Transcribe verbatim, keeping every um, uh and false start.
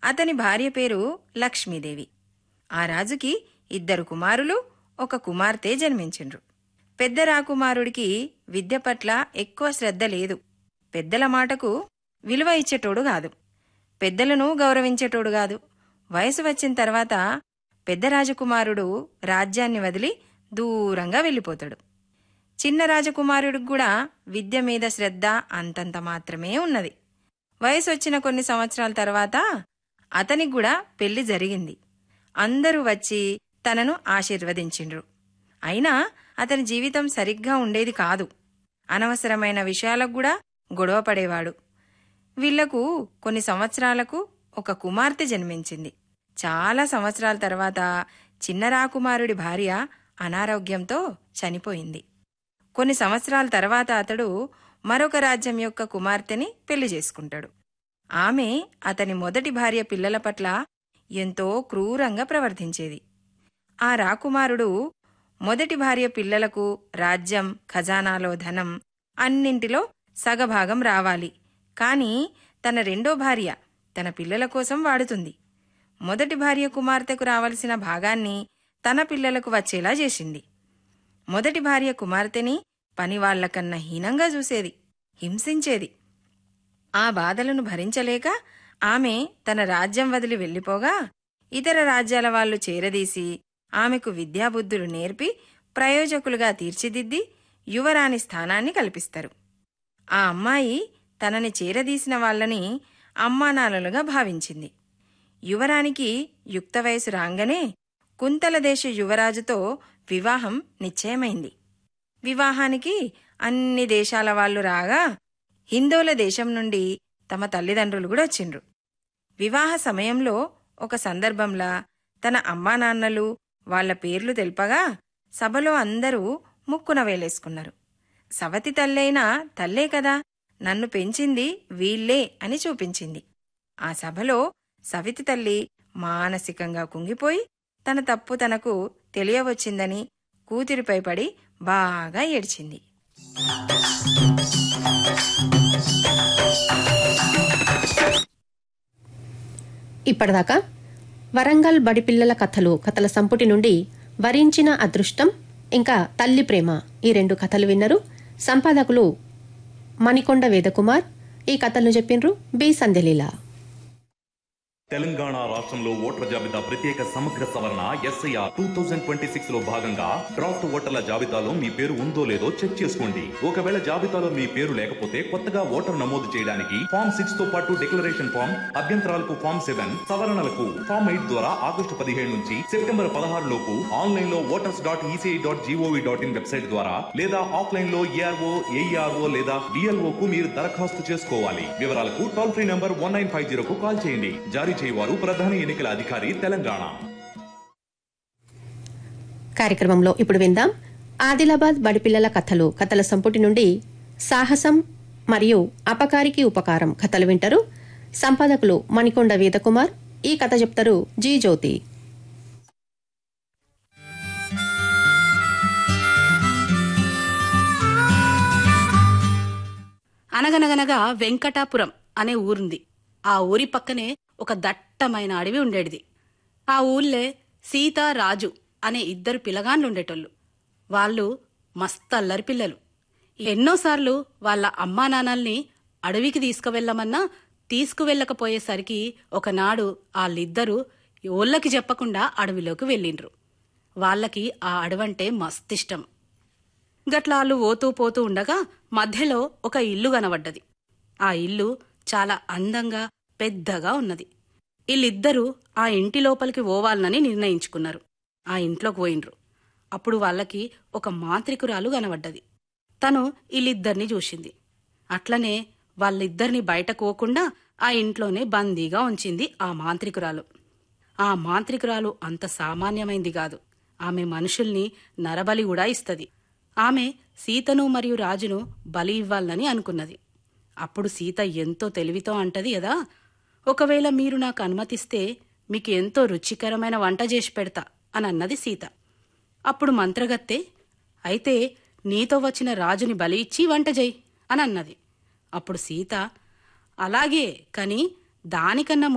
అతని భార్య పేరు లక్ష్మీదేవి. ఆ రాజుకి ఇద్దరు కుమారులు, ఒక కుమార్తె జన్మించిండ్రు. పెద్ద రాకుమారుడికి విద్య పట్ల ఎక్కువ శ్రద్ధ లేదు. పెద్దల మాటకు విలువ ఇచ్చేటోడు గాదు. పెద్దలను గౌరవించేటోడు గాదు. వయసు వచ్చిన తర్వాత పెద్ద రాజకుమారుడు రాజ్యాన్ని వదిలి దూరంగా వెళ్ళిపోతాడు. చిన్న రాజకుమారుడికి కూడా విద్య మీద శ్రద్ధ అంతంత మాత్రమే ఉన్నది. వయసు వచ్చిన కొన్ని సంవత్సరాల తర్వాత అతనికి కూడా పెళ్లి జరిగింది. అందరూ వచ్చి తనను ఆశీర్వదించిండ్రు. అయినా అతని జీవితం సరిగ్గా ఉండేది కాదు. అనవసరమైన విషయాలకు కూడా గొడవ పడేవాడు. వీళ్లకు కొన్ని సంవత్సరాలకు ఒక కుమార్తె జన్మించింది. చాలా సంవత్సరాల తర్వాత చిన్న రాకుమారుడి భార్య అనారోగ్యంతో చనిపోయింది. కొన్ని సంవత్సరాల తర్వాత అతడు మరొక రాజ్యం యొక్క కుమార్తెని పెళ్లి చేసుకుంటాడు. ఆమె అతని మొదటి భార్య పిల్లల పట్ల ఎంతో క్రూరంగా ప్రవర్తించేది. ఆ రాకుమారుడు మొదటి భార్య పిల్లలకు రాజ్యం, ఖజానాలో ధనం అన్నింటిలో సగభాగం రావాలి. కాని తన రెండో భార్య తన పిల్లల కోసం వాడుతుంది. మొదటి భార్య కుమార్తెకు రావలసిన భాగాన్ని తన పిల్లలకు వచ్చేలా చేసింది. మొదటి భార్య కుమార్తెని పనివాళ్లకన్నా హీనంగా చూసేది, హింసించేది. ఆ బాధలను భరించలేక ఆమె తన రాజ్యం వదిలి వెళ్లిపోగా ఇతర రాజ్యాల వాళ్లు చేరదీసి ఆమెకు విద్యాబుద్ధులు నేర్పి ప్రయోజకులుగా తీర్చిదిద్ది యువరాణి స్థానాన్ని కల్పిస్తారు. ఆ అమ్మాయి తనని చేరదీసిన వాళ్లని అమ్మానాన్నలుగా భావించింది. యువరానికి యుక్త వయసు రాంగనే కుంతల దేశ యువరాజుతో వివాహం నిశ్చయమైంది. వివాహానికి అన్ని దేశాల వాళ్లు రాగా హిందోల దేశం నుండి తమ తల్లిదండ్రులు కూడా వచ్చిండ్రు. వివాహ సమయంలో ఒక సందర్భంలా తన అమ్మానాన్నలు వాళ్ల పేర్లు తెలుపగా సభలో అందరూ ముక్కున వేలేసుకున్నారు. సవతి తల్లైనా తల్లే కదా, నన్ను పెంచింది వీళ్లే అని చూపించింది. ఆ సభలో సవితి తల్లి మానసికంగా కుంగిపోయి తన తప్పు తనకు తెలియవచ్చిందని కూతురిపై పడి బాగా ఏడ్చింది. ఇప్పటిదాకా వరంగల్ బడిపిల్లల కథలు కథల సంపుటి నుండి వరించిన అదృష్టం ఇంకా తల్లి ప్రేమ ఈ రెండు కథలు విన్నరు. సంపాదకులు మణికొండ వేదకుమార్. ఈ కథలను చెప్పిండ్రు బి సంధ్యలీల. తెలంగాణ రాష్ట్రంలో ఓటర్ల జాబితా ప్రత్యేక సమగ్ర సవరణ SIR two thousand twenty six లో భాగంగా డ్రాఫ్ట్ ఓటర్ల జాబితాలో మీ పేరు ఉందో లేదో చెక్ చేసుకోండి. ఒకవేళ జాబితాలో మీ పేరు లేకపోతే కొత్తగా ఓటర్ నమోదు చేయడానికి ఫామ్ సిక్స్ తో పాటు డిక్లరేషన్ ఫామ్, అభ్యంతరాలకు ఫామ్ సెవెన్, సవరణలకు ఫామ్ ఎయిట్ ద్వారా ఆగస్టు పదిహేడు నుంచి సెప్టెంబర్ పదహారు లోపు ఆన్లైన్ లో voters dot ECI dot GOV dot in website ద్వారా లేదా ఆఫ్లైన్ లో ఏఆర్ఓ, ఏఈఆర్ఓ లేదా డిఎల్ఓ కు మీరు దరఖాస్తు చేసుకోవాలి. వివరాలకు toll free number one nine five zero కు కాల్ చేయండి. జారీ చేయవారు ప్రధాన ఎన్నికల అధికారి తెలంగాణ. కార్యక్రమంలో ఇప్పుడు విందాం ఆదిలాబాద్ బడిపిల్లల కథలు కథల సంపుటి నుండి సాహసం మరియు అపకారికి ఉపకారం కథలు వింటారు. సంపాదకులు మణికొండ వేదకుమార్. ఈ కథ చెప్తారు జీ జ్యోతి. అనగనగనగా వెంకటాపురం అనే ఊరుంది. ఆ ఊరి పక్కనే ఒక దట్టమైన అడవి ఉండేది. ఆ ఊళ్ళే సీత, రాజు అనే ఇద్దరు పిల్లగాండ్లుండేటోళ్ళు. వాళ్ళు మస్త్ అల్లరి పిల్లలు. ఎన్నోసార్లు వాళ్ళ అమ్మానాన్నల్ని అడవికి తీసుకువెళ్లమన్నా తీసుకువెళ్లకపోయేసరికి ఒకనాడు వాళ్ళిద్దరూ ఓళ్ళకి చెప్పకుండా అడవిలోకి వెళ్ళిండ్రు. వాళ్లకి ఆ అడవంటే మస్తిష్టం. గట్లాళ్ళు ఓతూ పోతూ ఉండగా మధ్యలో ఒక ఇల్లు కనబడ్డది. ఆ ఇల్లు చాలా అందంగా పెద్దగా ఉన్నది. వీళ్ళిద్దరూ ఆ ఇంటి లోపలికి పోవాలనని నిర్ణయించుకున్నారు. ఆ ఇంట్లోకి పోయిండ్రు. అప్పుడు వాళ్ళకి ఒక మాంత్రికురాలు కనబడ్డది. తను వీళ్ళిద్దరిని చూసింది. అట్లనే వాళ్ళిద్దరిని బయటకు పోకుండా ఆ ఇంట్లోనే బందీగా ఉంచింది ఆ మాంత్రికురాలు. ఆ మాంత్రికురాలు అంత సామాన్యమైంది కాదు. ఆమె మనుషుల్ని నరబలి కూడా ఇస్తది. ఆమె సీతను మరియు రాజును బలి ఇవ్వాలని అనుకున్నది. అప్పుడు సీత ఎంతో తెలివితో అంటది కదా, ఒకవేళ మీరు నాకు అనుమతిస్తే మీకు ఎంతో రుచికరమైన వంట చేసి పెడతా అని అన్నది సీత. అప్పుడు మంత్రగత్తె, అయితే నీతో వచ్చిన రాజుని బలి ఇచ్చి వంట చేయి అని అన్నది. అప్పుడు సీత, అలాగే, కాని దానికన్నా